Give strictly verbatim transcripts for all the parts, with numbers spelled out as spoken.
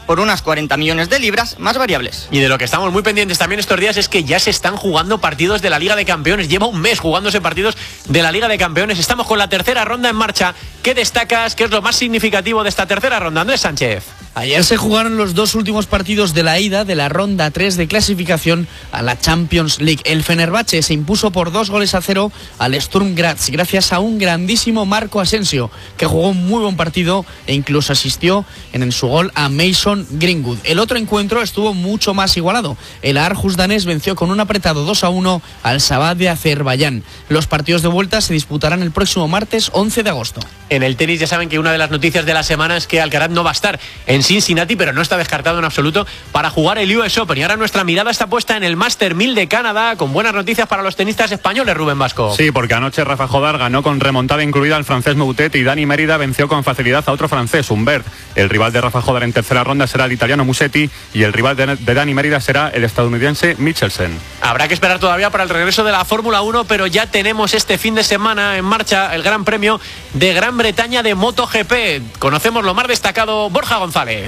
por unas cuarenta millones de libras más variables. Y de lo que estamos muy pendientes también estos días es que ya se están jugando partidos de la Liga de Campeones. Lleva un mes jugándose partidos de la Liga de Campeones. Estamos con la tercera ronda en marcha. ¿Qué destacas? ¿Qué es lo más significativo de esta tercera ronda? Andrés Sánchez. Ayer se jugaron los dos últimos partidos de la ida de la ronda tres de clasificación a la Champions League. El Fenerbahce se impuso por dos goles a cero al Sturm Graz gracias a un grandísimo Marco Asensio, que jugó un muy buen partido e incluso asistió en su gol a Mason Greenwood. El otro encuentro estuvo mucho más igualado. El Aarhus danés venció con un apretado dos a uno al Sabah de Azerbaiyán. Los partidos de vuelta se disputarán el próximo martes once de agosto. En el tenis ya saben que una de las noticias de la semana es que Alcaraz no va a estar en Cincinnati, pero no está descartado en absoluto para jugar el U S Open. Y ahora nuestra mirada está puesta en el Master mil de Canadá, con buenas noticias para los tenistas españoles, Rubén Vasco. Sí, porque anoche Rafa Jodar ganó con remontada incluida al francés Moutet y Dani Mérida venció con facilidad a otro francés, Humbert. El rival de Rafa Jodar en tercera ronda será el italiano Musetti y el rival de, de Dani Mérida será el estadounidense Michelsen. Habrá que esperar todavía para el regreso de la Fórmula uno, pero ya tenemos este fin de semana en marcha el Gran Premio de Gran Bretaña de MotoGP. Conocemos lo más destacado, Borja González.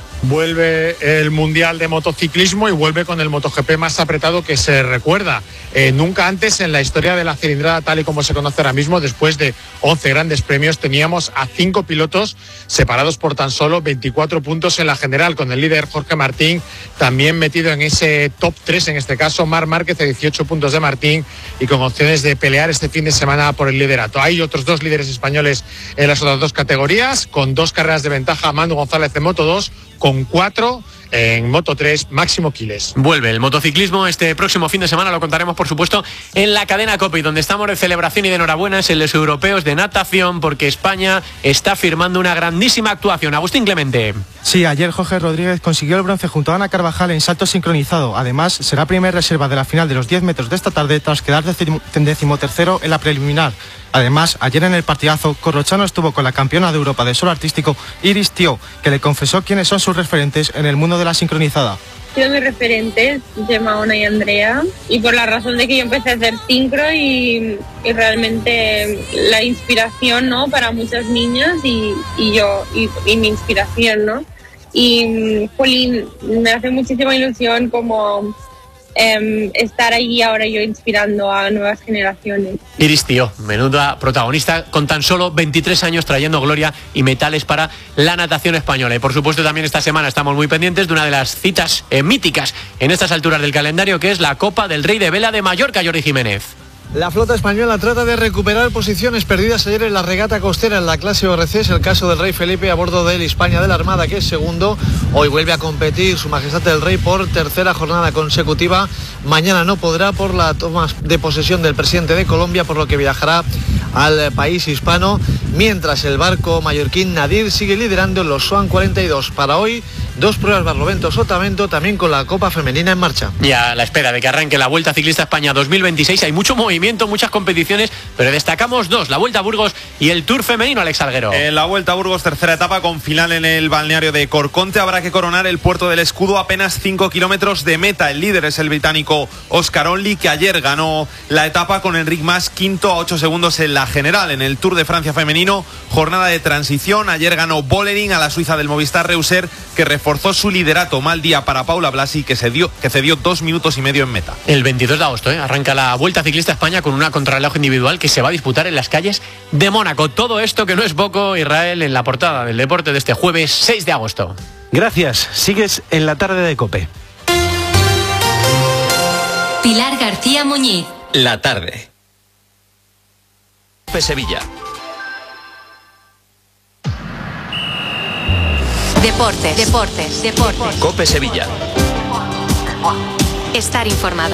Vuelve el Mundial de Motociclismo y vuelve con el MotoGP más apretado que se recuerda. Eh, nunca antes en la historia de la cilindrada, tal y como se conoce ahora mismo, después de once grandes premios, teníamos a cinco pilotos separados por tan solo veinticuatro puntos en la general, con el líder Jorge Martín también metido en ese top tres, en este caso Marc Márquez de dieciocho puntos de Martín y con opciones de pelear este fin de semana por el liderato. Hay otros dos líderes españoles en las otras dos categorías, con dos carreras de ventaja, Manu González de Moto dos, con cuatro en Moto tres, Máximo Quiles. Vuelve el motociclismo este próximo fin de semana, lo contaremos por supuesto en la cadena COPE, y donde estamos de celebración y de enhorabuena es en los europeos de natación, porque España está firmando una grandísima actuación. Agustín Clemente. Sí, ayer Jorge Rodríguez consiguió el bronce junto a Ana Carvajal en salto sincronizado. Además, será primer reserva de la final de los diez metros de esta tarde tras quedar decimotercero en la preliminar. Además, ayer en el partidazo, Corrochano estuvo con la campeona de Europa de solo artístico, Iris Tió, que le confesó quiénes son sus referentes en el mundo de la sincronizada. He sido mis referentes, Gemma, Ona y Andrea, y por la razón de que yo empecé a hacer sincro y, y realmente la inspiración, ¿no?, para muchas niñas y, y yo, y, y mi inspiración, ¿no? Y, Jolín, me hace muchísima ilusión como eh, estar allí ahora yo inspirando a nuevas generaciones. Iris Tió, menuda protagonista, con tan solo veintitrés años trayendo gloria y metales para la natación española. Y por supuesto también esta semana estamos muy pendientes de una de las citas eh, míticas en estas alturas del calendario, que es la Copa del Rey de Vela de Mallorca, Jordi Jiménez. La flota española trata de recuperar posiciones perdidas ayer en la regata costera en la clase O R C. Es el caso del Rey Felipe a bordo del Hispania de la Armada, que es segundo. Hoy vuelve a competir Su Majestad el Rey por tercera jornada consecutiva. Mañana no podrá por la toma de posesión del presidente de Colombia, por lo que viajará al país hispano, mientras el barco mallorquín Nadir sigue liderando en los Swan cuarenta y dos. Para hoy, dos pruebas Barlovento-Sotavento, también con la Copa Femenina en marcha. Y a la espera de que arranque la Vuelta Ciclista España dos mil veintiséis, hay mucho movimiento, muchas competiciones, pero destacamos dos, la Vuelta a Burgos y el Tour femenino, Alex Salguero. En la Vuelta a Burgos, tercera etapa con final en el balneario de Corconte, habrá que coronar el Puerto del Escudo a apenas cinco kilómetros de meta. El líder es el británico Oscar Onley, que ayer ganó la etapa con Enric Mas quinto a ocho segundos en la general. En el Tour de Francia femenino, jornada de transición, ayer ganó Bollering a la suiza del Movistar Reusser, que reforzó su liderato. Mal día para Paula Blasi, que cedió, que cedió dos minutos y medio en meta. El veintidós de agosto ¿eh? arranca la Vuelta Ciclista España con una contrarreloj individual que se va a disputar en las calles de Mónaco. Todo esto, que no es poco, Israel, en la portada del deporte de este jueves seis de agosto. Gracias, sigues en la tarde de COPE. Pilar García Muñiz. La tarde. COPE Sevilla. Deportes, deportes, deportes. COPE Sevilla. Estar informado.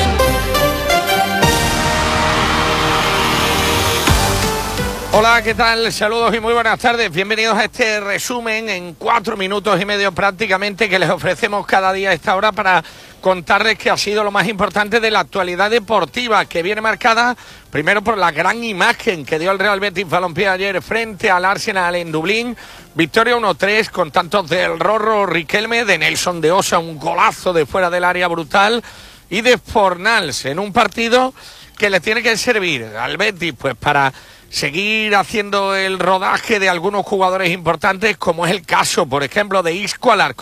Hola, ¿qué tal? Saludos y muy buenas tardes. Bienvenidos a este resumen en cuatro minutos y medio prácticamente que les ofrecemos cada día a esta hora para contarles que ha sido lo más importante de la actualidad deportiva, que viene marcada primero por la gran imagen que dio el Real Betis Balompié ayer frente al Arsenal en Dublín. Victoria uno tres con tantos del Rorro Riquelme, de Nelson de Osa, un golazo de fuera del área brutal, y de Fornals en un partido que le tiene que servir al Betis pues para seguir haciendo el rodaje de algunos jugadores importantes, como es el caso, por ejemplo, de Isco Alarcón.